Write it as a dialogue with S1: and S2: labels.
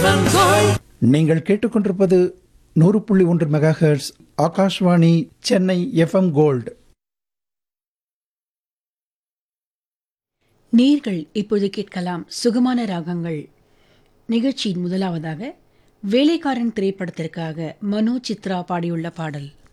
S1: நீங்கள் கேட்டுக்கொண்டிருப்பது 100.1 megahertz Akashvani Chennai FM gold.
S2: நேர்கள் இப்பொழுது கேட்கலாம் சுகமான ராகங்கள் நிகழ்ச்சியின் முதலாவதாக வேலைக்காரன் திரைப்படத்திற்காக மனோ சித்ரா பாடியுள்ள பாடல்.